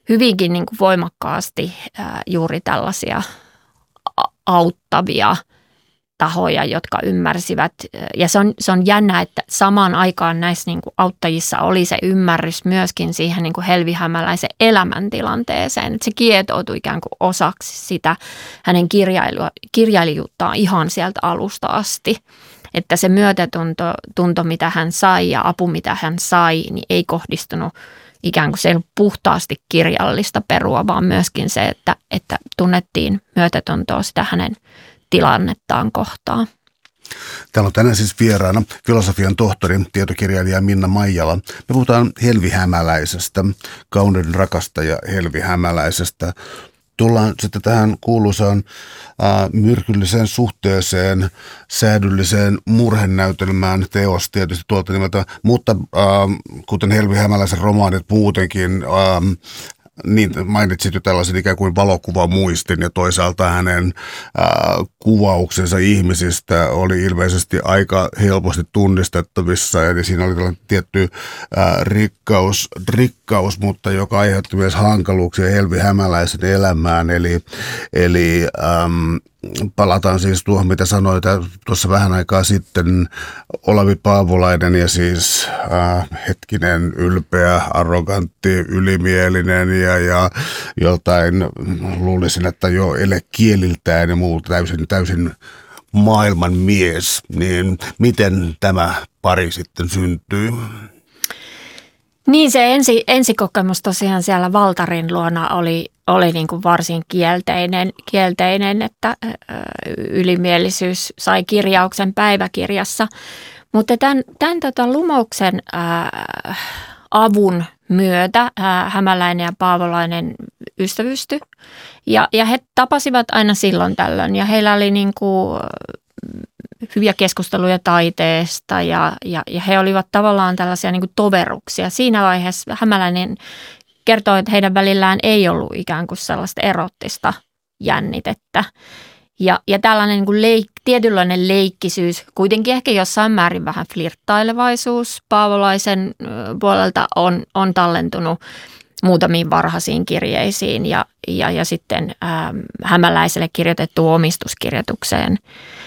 hyvinkin niin kuin voimakkaasti juuri tällaisia auttavia tahoja, jotka ymmärsivät. Ja se on jännä, että samaan aikaan näissä niin kuin auttajissa oli se ymmärrys myöskin siihen niin kuin Helvi Hämäläisen elämäntilanteeseen. Että se kietoutui ikään kuin osaksi sitä hänen kirjailijuuttaan ihan sieltä alusta asti. Että se myötätunto, mitä hän sai ja apu, mitä hän sai, niin ei kohdistunut ikään kuin se ei ollut puhtaasti kirjallista perua, vaan myöskin se, että tunnettiin myötätuntoa sitä hänen tilannettaan kohtaan. Täällä on tänään siis vieraana filosofian tohtori, tietokirjailija Minna Maijala. Me puhutaan Helvi Hämäläisestä, kauneuden rakastaja Helvi Hämäläisestä. Tullaan sitten tähän kuuluisaan myrkylliseen suhteeseen, säädylliseen murhenäytelmään teos tietysti tuolta nimeltä, mutta kuten Helvi Hämäläisen romaanit muutenkin, niin mainitsit jo tällaisen ikään kuin valokuvamuistin ja toisaalta hänen kuvauksensa ihmisistä oli ilmeisesti aika helposti tunnistettavissa ja siinä oli tällainen tietty rikkaus, mutta joka aiheutti myös hankaluuksia Helvi Hämäläisen elämään. Eli palataan siis tuohon, mitä sanoit tuossa vähän aikaa sitten, Olavi Paavolainen ja siis hetkinen, ylpeä, arrogantti, ylimielinen ja joltain luulisin, että jo elekieliltään ja muuta täysin maailman mies. Niin miten tämä pari sitten syntyi? Niin se ensikokemus tosiaan siellä Valtarin luona oli niin kuin varsin kielteinen, että ylimielisyys sai kirjauksen päiväkirjassa. Mutta tämän Lumouksen avun myötä Hämäläinen ja Paavolainen ystävystyi ja he tapasivat aina silloin tällöin ja heillä oli niin kuin hyviä keskusteluja taiteesta ja he olivat tavallaan tällaisia niin kuin toveruksia. Siinä vaiheessa Hämäläinen kertoi, että heidän välillään ei ollut ikään kuin sellaista erottista jännitettä. Ja tällainen niin kuin tietynlainen leikkisyys, kuitenkin ehkä jossain määrin vähän flirttailevaisuus Paavolaisen puolelta on tallentunut muutamiin varhaisiin kirjeisiin ja sitten Hämäläiselle kirjoitettu omistuskirjoitukseen.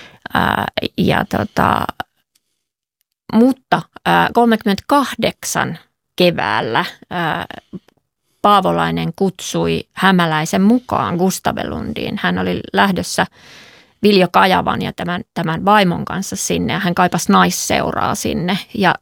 Mutta 1938 keväällä Paavolainen kutsui Hämäläisen mukaan Gustavelundiin. Hän oli lähdössä Viljo Kajavan ja tämän vaimon kanssa sinne ja hän kaipasi naisseuraa sinne.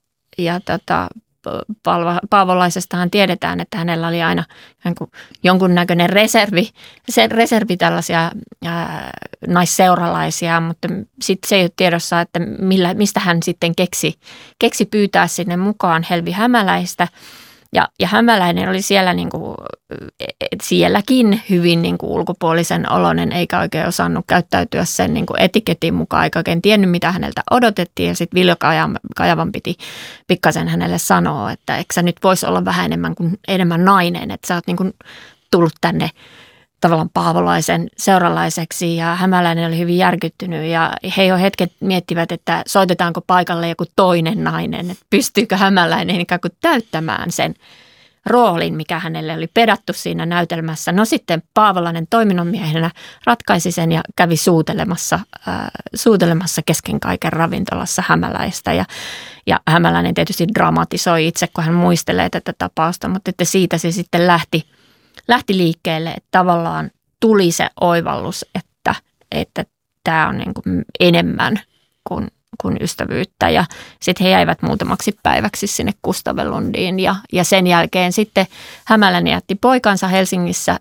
Paavolaisestahan tiedetään, että hänellä oli aina jonkunnäköinen reservi tällaisia naisseuralaisia, mutta sitten se ei ole tiedossa, että mistä hän sitten keksi pyytää sinne mukaan Helvi Hämäläistä. Ja Hämäläinen oli siellä sielläkin hyvin ulkopuolisen oloinen, eikä oikein osannut käyttäytyä sen etiketin mukaan, eikä oikein tiennyt, mitä häneltä odotettiin. Ja sitten Viljo Kajavan piti pikkasen hänelle sanoa, että eikö sä nyt voisi olla vähän enemmän nainen, että sä oot tullut tänne tavallaan Paavolaisen seuralaiseksi ja Hämäläinen oli hyvin järkyttynyt ja he jo hetket miettivät, että soitetaanko paikalle joku toinen nainen, että pystyykö Hämäläinen ikään kuin täyttämään sen roolin, mikä hänelle oli pedattu siinä näytelmässä. No sitten Paavolainen toiminnanmiehenä ratkaisi sen ja kävi suutelemassa kesken kaiken ravintolassa Hämäläistä ja Hämäläinen tietysti dramatisoi itse, kun hän muistelee tätä tapausta, mutta että siitä se sitten lähti liikkeelle, että tavallaan tuli se oivallus, että tämä on niin kuin enemmän kuin ystävyyttä. Ja sitten he jäivät muutamaksi päiväksi sinne Gustavelundiin ja sen jälkeen sitten Hämäläinen jätti poikansa Helsingissä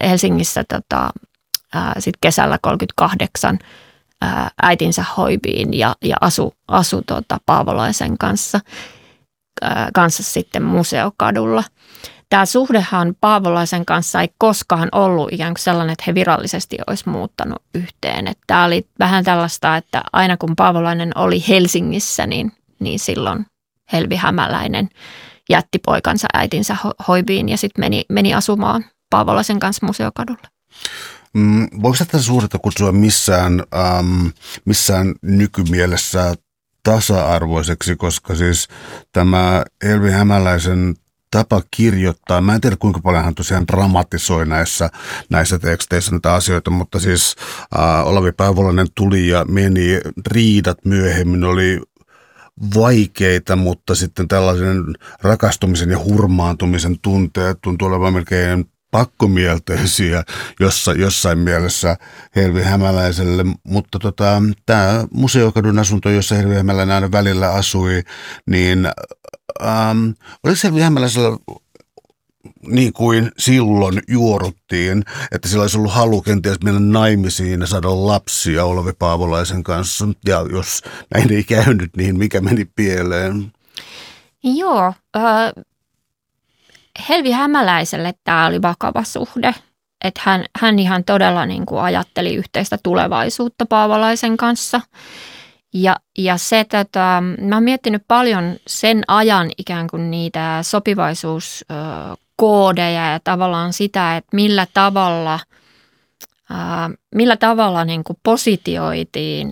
sitten kesällä 1938 äitinsä hoiviin ja asui Paavolaisen kanssa sitten Museokadulla. Tämä suhdehan Paavolaisen kanssa ei koskaan ollut ikään kuin sellainen, että he virallisesti olisi muuttanut yhteen. Että tämä oli vähän tällaista, että aina kun Paavolainen oli Helsingissä, niin silloin Helvi Hämäläinen jätti poikansa äitinsä hoiviin ja sitten meni asumaan Paavolaisen kanssa Museokadulle. Voiko tätä suhdetta kutsua missään nykymielessä tasa-arvoiseksi, koska siis tämä Helvi Hämäläisen tapa kirjoittaa. Mä en tiedä, kuinka paljon hän tosiaan dramatisoi näissä teksteissä näitä asioita, mutta siis Olavi Paavolainen tuli ja meni. Riidat myöhemmin oli vaikeita, mutta sitten tällaisen rakastumisen ja hurmaantumisen tunteet tuntuu olevan melkein pakkomielteisiä jossain mielessä Helvi Hämäläiselle, mutta tämä Museokadun asunto, jossa Helvi Hämäläinen aina välillä asui, niin oliko Helvi Hämäläisellä niin kuin silloin juoruttiin, että sillä olisi ollut halu kenties mennä naimisiin ja saada lapsia Olavi Paavolaisen kanssa, ja jos näin ei käynyt, niin mikä meni pieleen? Joo, Helvi Hämäläiselle tämä oli vakava suhde, että hän ihan todella niin kuin ajatteli yhteistä tulevaisuutta Paavolaisen kanssa. Ja se, mä oon miettinyt paljon sen ajan ikään kuin niitä sopivaisuuskoodeja ja tavallaan sitä, että millä tavalla niin kuin positioitiin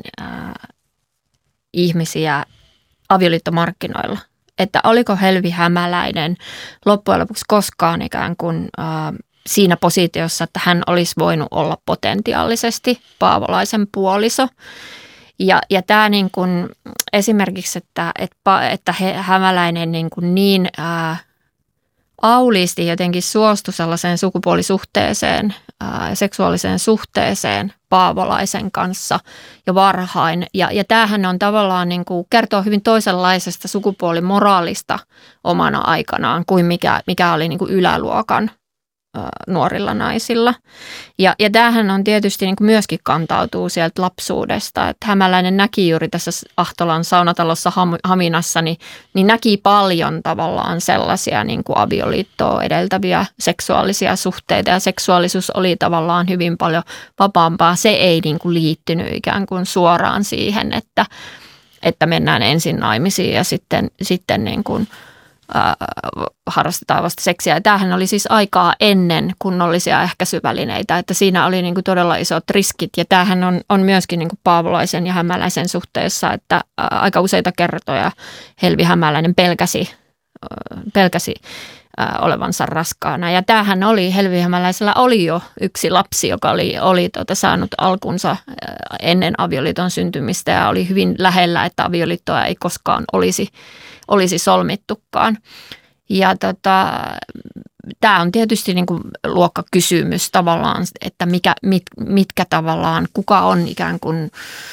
ihmisiä avioliittomarkkinoilla. Että oliko Helvi Hämäläinen loppujen lopuksi koskaan ikään kuin siinä positiossa, että hän olisi voinut olla potentiaalisesti Paavolaisen puoliso. Ja tämä niin kuin esimerkiksi, että Hämäläinen niin auliisti jotenkin suostui sellaiseen sukupuolisuhteeseen, seksuaaliseen suhteeseen Paavolaisen kanssa jo varhain. Ja tämähän on tavallaan niin kuin kertoo hyvin toisenlaisesta sukupuolimoraalista omana aikanaan kuin mikä oli niin kuin yläluokan nuorilla naisilla. Ja tämähän on tietysti niin kuin myöskin kantautuu sieltä lapsuudesta. Että Hämäläinen näki juuri tässä Ahtolan saunatalossa Haminassa, niin näki paljon tavallaan sellaisia niin kuin avioliittoa edeltäviä seksuaalisia suhteita. Ja seksuaalisuus oli tavallaan hyvin paljon vapaampaa. Se ei niin kuin liittynyt ikään kuin suoraan siihen, että mennään ensin naimisiin ja sitten niin kuin harrastetaan vasta seksiä. Ja tämähän oli siis aikaa ennen kunnollisia ehkäisyvälineitä, että siinä oli niin kuin todella isot riskit. Ja tämähän on myöskin niin kuin Paavolaisen ja Hämäläisen suhteessa, että aika useita kertoja Helvi Hämäläinen pelkäsi olevansa raskaana. Ja tämähän oli, Helvi Hämäläisellä oli jo yksi lapsi, joka oli saanut alkunsa ennen avioliiton syntymistä ja oli hyvin lähellä, että avioliittoa ei koskaan olisi solmittukaan. Ja tämä on tietysti niin kuin luokkakysymys tavallaan, että mitkä tavallaan, kuka on ikään kuin,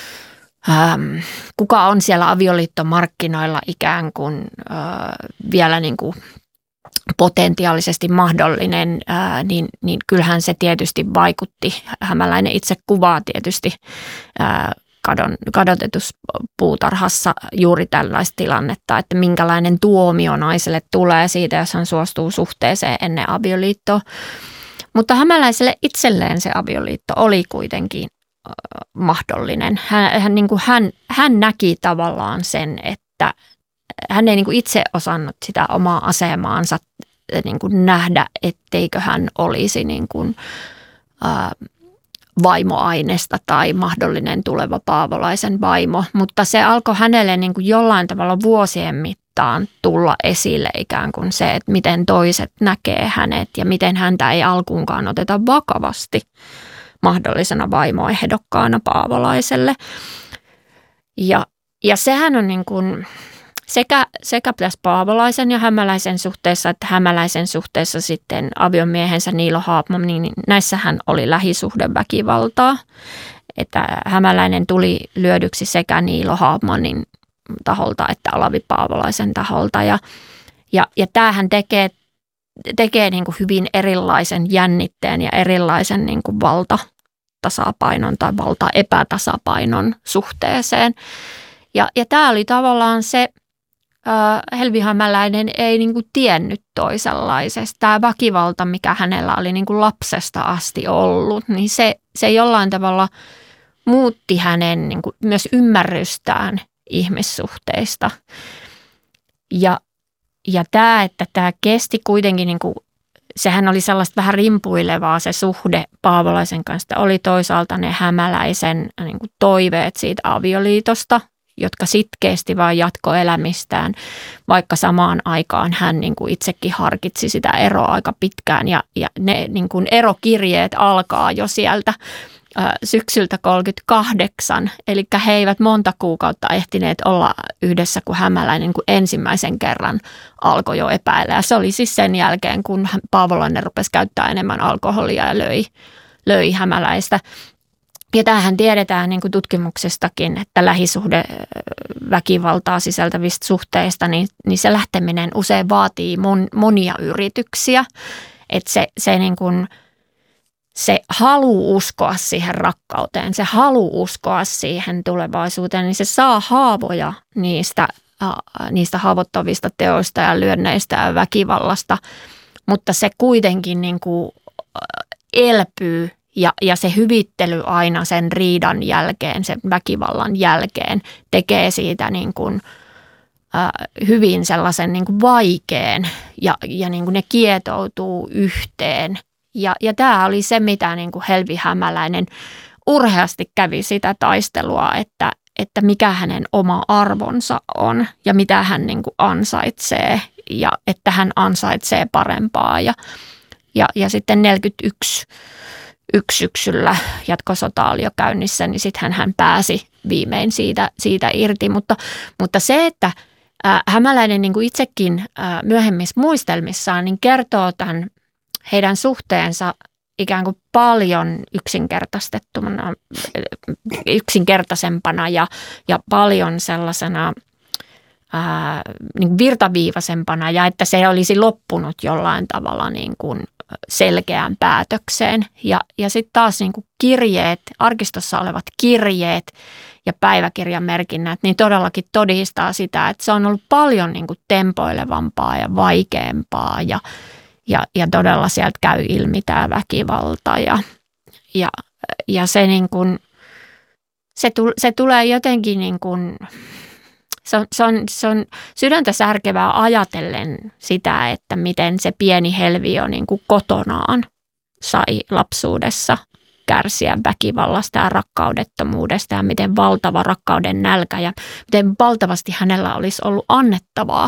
kuka on siellä avioliittomarkkinoilla ikään kuin vielä niin kuin potentiaalisesti mahdollinen, niin kyllähän se tietysti vaikutti. Hämäläinen itse kuvaa tietysti kadotetussa puutarhassa juuri tällaista tilannetta, että minkälainen tuomio naiselle tulee siitä, jos hän suostuu suhteeseen ennen avioliittoa. Mutta Hämäläiselle itselleen se avioliitto oli kuitenkin mahdollinen. Hän näki tavallaan sen, että hän ei niin kuin itse osannut sitä omaa asemaansa niin kuin nähdä, etteikö hän olisi niin kuin, vaimoainesta tai mahdollinen tuleva Paavolaisen vaimo, mutta se alkoi hänelle niin kuin jollain tavalla vuosien mittaan tulla esille ikään kuin se, että miten toiset näkee hänet ja miten häntä ei alkuunkaan oteta vakavasti mahdollisena vaimoehdokkaana Paavolaiselle. Ja sehän on niin kuin sekä tässä Paavolaisen ja Hämäläisen suhteessa, että Hämäläisen suhteessa sitten aviomiehensä Niilo Haapman, niin näissähän oli lähisuhdeväkivaltaa. Että Hämäläinen tuli lyödyksi sekä Niilo Haapmanin taholta että Olavi Paavolaisen taholta. Ja tämähän tekee niin kuin hyvin erilaisen jännitteen ja erilaisen niin kuin valtatasapainon tai valtaepätasapainon suhteeseen. Ja tämä oli tavallaan se, Helvi Hämäläinen ei niin kuin tiennyt toisenlaisesta. Tämä väkivalta, mikä hänellä oli niin kuin lapsesta asti ollut, niin se jollain tavalla muutti hänen niin kuin myös ymmärrystään ihmissuhteista. Ja että tämä kesti kuitenkin, niin kuin, sehän oli sellaista vähän rimpuilevaa se suhde Paavolaisen kanssa. Oli toisaalta ne Hämäläisen niin kuin toiveet siitä avioliitosta, jotka sitkeästi vaan jatko elämistään, vaikka samaan aikaan hän niin kuin itsekin harkitsi sitä eroa aika pitkään ja ne niin kuin erokirjeet alkaa jo sieltä syksyltä 1938, eli he eivät monta kuukautta ehtineet olla yhdessä, kun Hämäläinen niin kuin ensimmäisen kerran alkoi jo epäillä. Ja se oli siis sen jälkeen, kun Paavolainen rupesi käyttää enemmän alkoholia ja löi Hämäläistä. Ja tämähän tiedetään niin kuin tutkimuksestakin, että lähisuhdeväkivaltaa sisältävistä suhteista, niin se lähteminen usein vaatii monia yrityksiä, että se niin kuin se halu uskoa siihen rakkauteen, se halu uskoa siihen tulevaisuuteen, niin se saa haavoja niistä haavoittavista teoista ja lyönneistä ja väkivallasta, mutta se kuitenkin niin kuin elpyy ja se hyvittely aina sen riidan jälkeen, sen väkivallan jälkeen tekee siitä niin kuin hyvin sellaisen niin kuin vaikean ja niin kuin ne kietoutuu yhteen. Ja tämä oli se, mitä niin kuin Helvi Hämäläinen urheasti kävi sitä taistelua, että mikä hänen oma arvonsa on ja mitä hän niin kuin ansaitsee ja että hän ansaitsee parempaa. Ja sitten 41 syksyllä jatkosota oli jo käynnissä, niin sitten hän pääsi viimein siitä irti. Mutta se, että Hämäläinen niin kuin itsekin myöhemmissä muistelmissaan niin kertoo tämän heidän suhteensa ikään kuin paljon yksinkertaisempana ja paljon sellaisena niin virtaviivaisempana ja että se olisi loppunut jollain tavalla niin kuin selkeään päätökseen. Ja sitten taas niin kuin kirjeet, arkistossa olevat kirjeet ja päiväkirjamerkinnät, niin todellakin todistaa sitä, että se on ollut paljon niin kuin tempoilevampaa ja vaikeampaa ja todella sieltä käy ilmi tämä väkivalta ja se niin kuin, se tulee jotenkin niin kuin, se on sydäntä särkevää ajatellen sitä, että miten se pieni Helviö niin kuin kotonaan sai lapsuudessa kärsiä väkivallasta ja rakkaudettomuudesta ja miten valtava rakkauden nälkä ja miten valtavasti hänellä olisi ollut annettavaa.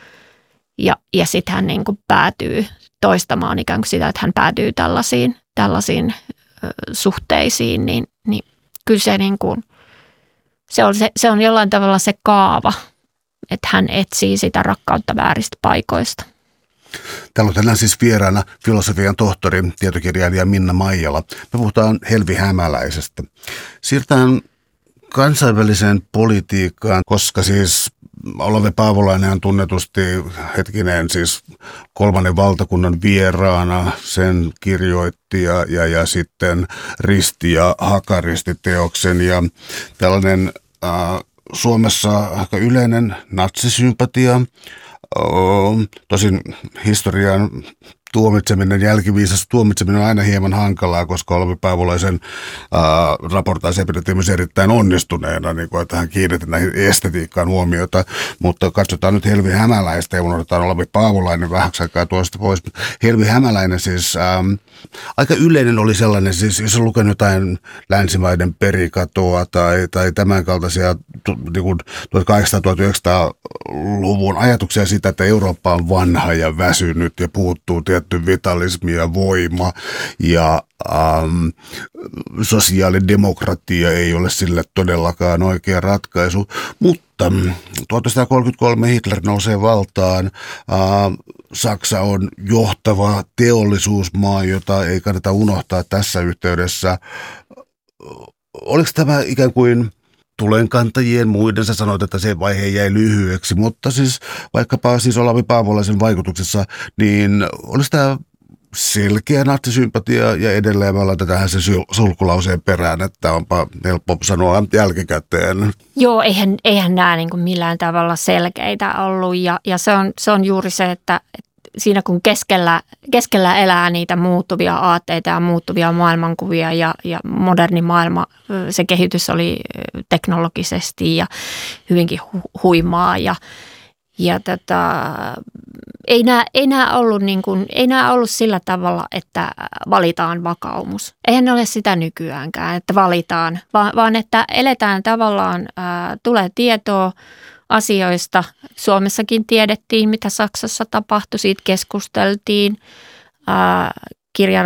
Ja sitten hän niin kuin päätyy toistamaan ikään kuin sitä, että hän päätyy tällaisiin suhteisiin, niin kyllä se, niin kuin, se on jollain tavalla se kaava, että hän etsii sitä rakkautta vääristä paikoista. Täällä on tänään siis vieraana filosofian tohtori, tietokirjailija Minna Maijala. Me puhutaan Helvi Hämäläisestä. Siirrytään kansainväliseen politiikkaan, koska siis Olavi Paavolainen on tunnetusti siis kolmannen valtakunnan vieraana, sen kirjoitti ja sitten Risti ja Hakaristi-teoksen ja tällainen Suomessa aika yleinen natsisympatia. Tosin historian tuomitseminen, jälkiviisas tuomitseminen on aina hieman hankalaa, koska Olavi Paavolaisen raportaasia pidettiin myös erittäin onnistuneena, niin kuin, että hän kiinnitti näihin estetiikkaan huomiota, mutta katsotaan nyt Helvi Hämäläistä ja unohdetaan Olavi Paavolainen vähäksi aikaa tuosta pois. Helvi Hämäläinen siis aika yleinen oli sellainen, siis jos on lukenut jotain länsimaiden perikatoa tai tämän kaltaisia niin 1800-1900-luvun ajatuksia siitä, että Eurooppa on vanha ja väsynyt ja puuttuu tietty vitalismi ja voima ja sosiaalidemokratia ei ole sille todellakaan oikea ratkaisu, mutta 1933 Hitler nousee valtaan. Saksa on johtava teollisuusmaa, jota ei kannata unohtaa tässä yhteydessä. Oliko tämä ikään kuin tulenkantajien muiden, sä sanoit, että se vaihe jäi lyhyeksi, mutta siis vaikkapa siis Olavi Paavolaisen vaikutuksessa, niin olisi tämä selkeä natsisympatia ja edelleen me laitetaan se sulkulauseen perään, että onpa helppo sanoa jälkikäteen. Joo, eihän nämä niin kuin millään tavalla selkeitä ollut ja se on juuri se, että siinä kun keskellä elää niitä muuttuvia aatteita ja muuttuvia maailmankuvia ja moderni maailma, se kehitys oli teknologisesti ja hyvinkin huimaa ja ei nämä ollut sillä tavalla, että valitaan vakaumus. Eihän ne ole sitä nykyäänkään, että valitaan, vaan että eletään tavallaan, tulee tietoa asioista. Suomessakin tiedettiin, mitä Saksassa tapahtui, siitä keskusteltiin.